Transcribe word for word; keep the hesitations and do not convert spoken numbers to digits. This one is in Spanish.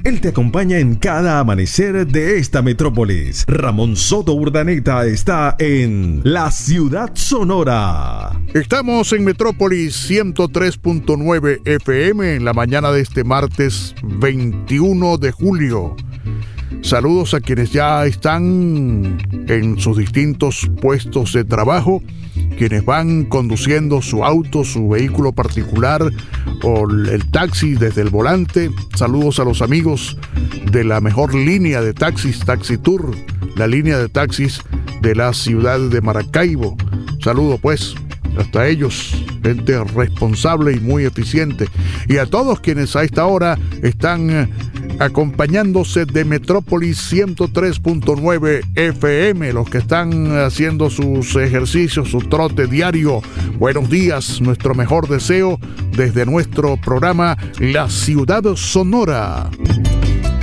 Él te acompaña en cada amanecer de esta metrópolis. Ramón Soto Urdaneta está en La Ciudad Sonora. Estamos en Metrópolis ciento tres punto nueve F M en la mañana de este martes veintiuno de julio. Saludos a quienes ya están en sus distintos puestos de trabajo, quienes van conduciendo su auto, su vehículo particular o el taxi desde el volante. Saludos a los amigos de la mejor línea de taxis, Taxi Tour, la línea de taxis de la ciudad de Maracaibo. Saludo pues hasta ellos, gente responsable y muy eficiente. Y a todos quienes a esta hora están acompañándose de Metrópolis ciento tres punto nueve F M, los que están haciendo sus ejercicios, su trote diario. Buenos días, nuestro mejor deseo desde nuestro programa La Ciudad Sonora.